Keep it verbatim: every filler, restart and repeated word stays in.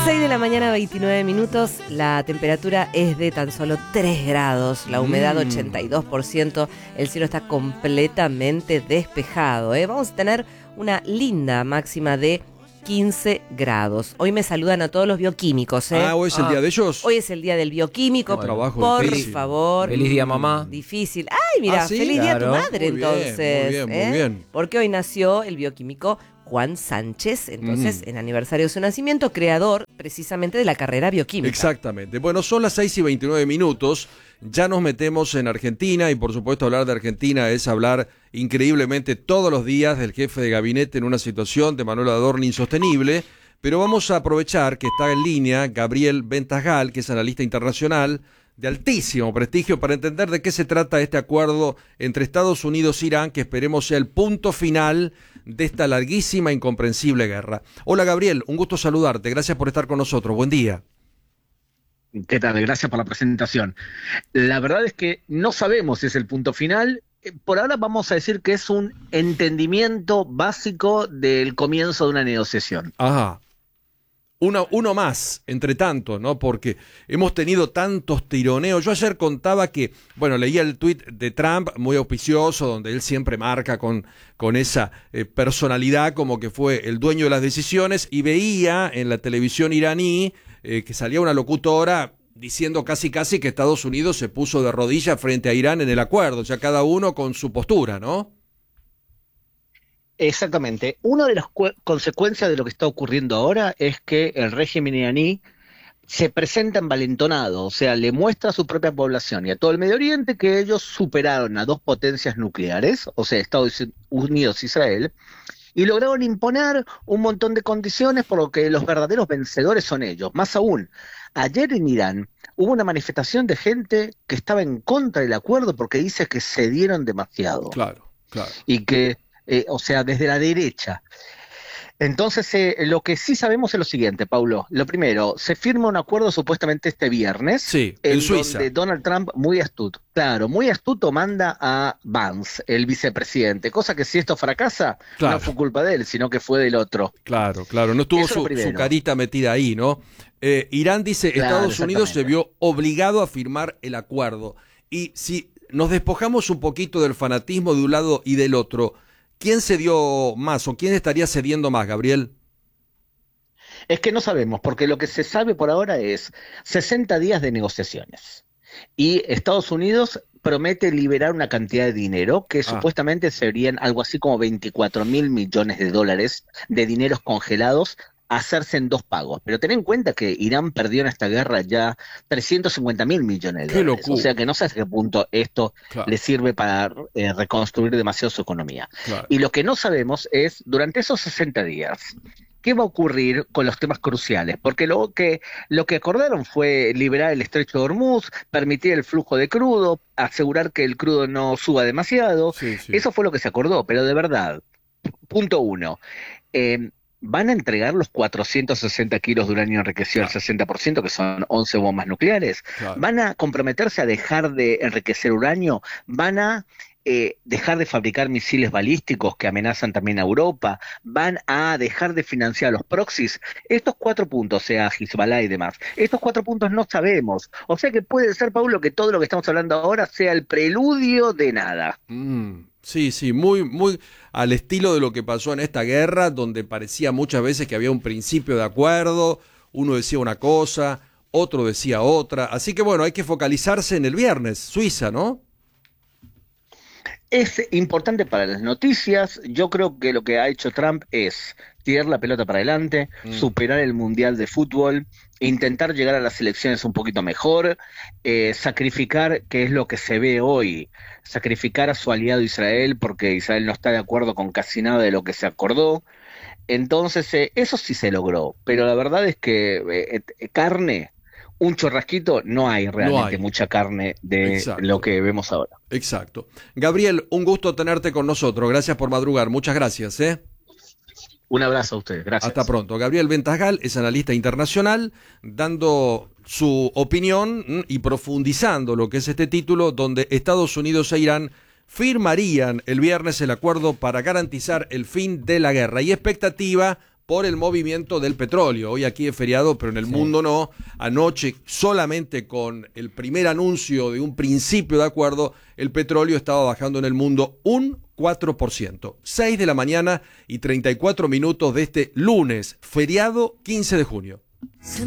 seis de la mañana, veintinueve minutos, la temperatura es de tan solo tres grados, la humedad Mm. ochenta y dos por ciento, el cielo está completamente despejado, ¿eh? Vamos a tener una linda máxima de quince grados. Hoy me saludan a todos los bioquímicos, ¿eh? Ah, ¿hoy es el Ah, día de ellos? Hoy es el día del bioquímico, Qué trabajo por difícil. favor. Feliz día, mamá. Difícil. Ay, mira, ¿Ah, sí? feliz día a tu Claro. madre, Muy bien, entonces. muy bien, muy ¿eh? bien. Porque hoy nació el bioquímico Juan Sánchez, entonces, Mm. en aniversario de su nacimiento, creador precisamente de la carrera bioquímica. Exactamente. Bueno, son las seis y veintinueve minutos. Ya nos metemos en Argentina y, por supuesto, hablar de Argentina es hablar increíblemente todos los días del jefe de gabinete en una situación de Manuel Adorni insostenible. Pero vamos a aprovechar que está en línea Gabriel Ventasgal, que es analista internacional de altísimo prestigio, para entender de qué se trata este acuerdo entre Estados Unidos e Irán, que esperemos sea el punto final de esta larguísima e incomprensible guerra. Hola Gabriel, un gusto saludarte, gracias por estar con nosotros, buen día. ¿Qué tal? Gracias por la presentación. La verdad es que no sabemos si es el punto final. Eh, Por ahora vamos a decir que es un entendimiento básico del comienzo de una negociación. Ajá. Uno, uno más, entre tanto, ¿no? Porque hemos tenido tantos tironeos. Yo ayer contaba que, bueno, leía el tuit de Trump, muy auspicioso, donde él siempre marca con, con esa eh, personalidad como que fue el dueño de las decisiones, y veía en la televisión iraní eh, que salía una locutora diciendo casi casi que Estados Unidos se puso de rodillas frente a Irán en el acuerdo, o sea, cada uno con su postura, ¿no? Exactamente. Una de las cu- consecuencias de lo que está ocurriendo ahora es que el régimen iraní se presenta envalentonado, o sea, le muestra a su propia población y a todo el Medio Oriente que ellos superaron a dos potencias nucleares, o sea, Estados Unidos e Israel, y lograron imponer un montón de condiciones por lo que los verdaderos vencedores son ellos. Más aún, ayer en Irán hubo una manifestación de gente que estaba en contra del acuerdo porque dice que cedieron demasiado Claro, claro. y que, eh, o sea, desde la derecha. Entonces, eh, lo que sí sabemos es lo siguiente, Paulo. Lo primero, se firma un acuerdo supuestamente este viernes. Sí, en en Suiza. donde Donald Trump, muy astuto, claro, muy astuto, manda a Vance, el vicepresidente, cosa que si esto fracasa, Claro. no fue culpa de él, sino que fue del otro. Claro, claro, no estuvo Eso es lo su, primero. su carita metida ahí, ¿no? Eh, Irán dice, Claro, Estados Unidos se exactamente. vio obligado a firmar el acuerdo. Y si nos despojamos un poquito del fanatismo de un lado y del otro, ¿quién cedió más o quién estaría cediendo más, Gabriel? Es que no sabemos, porque lo que se sabe por ahora es sesenta días de negociaciones. Y Estados Unidos promete liberar una cantidad de dinero que Ah. supuestamente serían algo así como veinticuatro mil millones de dólares de dineros congelados a hacerse en dos pagos. Pero ten en cuenta que Irán perdió en esta guerra ya trescientos cincuenta mil millones de ¡Qué dólares. locura! O sea que no sé hasta qué punto esto Claro, le sirve para eh, reconstruir demasiado su economía. claro. Y lo que no sabemos es, durante esos sesenta días, ¿qué va a ocurrir con los temas cruciales? Porque lo que, lo que acordaron fue liberar el estrecho de Hormuz, permitir el flujo de crudo, asegurar que el crudo no suba demasiado. Sí, sí. Eso fue lo que se acordó, pero de verdad, punto uno, eh, ¿van a entregar los cuatrocientos sesenta kilos de uranio enriquecido al Claro. sesenta por ciento, que son once bombas nucleares? Claro. ¿Van a comprometerse a dejar de enriquecer uranio? ¿Van a eh, dejar de fabricar misiles balísticos que amenazan también a Europa? ¿Van a dejar de financiar los proxies? Estos cuatro puntos, o sea, Hezbollah y demás, estos cuatro puntos no sabemos. O sea que puede ser, Paulo, que todo lo que estamos hablando ahora sea el preludio de nada. Mm, sí, sí, muy, muy al estilo de lo que pasó en esta guerra, donde parecía muchas veces que había un principio de acuerdo, uno decía una cosa, otro decía otra. Así que bueno, hay que focalizarse en el viernes, Suiza, ¿no? Es importante para las noticias. Yo creo que lo que ha hecho Trump es tirar la pelota para adelante, Mm. superar el Mundial de Fútbol, intentar llegar a las elecciones un poquito mejor, eh, sacrificar, que es lo que se ve hoy, sacrificar a su aliado Israel, porque Israel no está de acuerdo con casi nada de lo que se acordó. Entonces, eh, eso sí se logró, pero la verdad es que eh, eh, carne, un chorrasquito, no hay realmente hay. mucha carne de Exacto. lo que vemos ahora. Exacto. Gabriel, un gusto tenerte con nosotros. Gracias por madrugar. Muchas gracias, ¿eh? Un abrazo a ustedes, gracias. Hasta pronto. Gabriel Ventasgal es analista internacional, dando su opinión mm, y profundizando lo que es este título, donde Estados Unidos e Irán firmarían el viernes el acuerdo para garantizar el fin de la guerra. Y expectativa por el movimiento del petróleo. Hoy aquí es feriado, pero en el sí. mundo no. Anoche, solamente con el primer anuncio de un principio de acuerdo, el petróleo estaba bajando en el mundo un cuatro por ciento. seis de la mañana y treinta y cuatro minutos de este lunes, feriado quince de junio.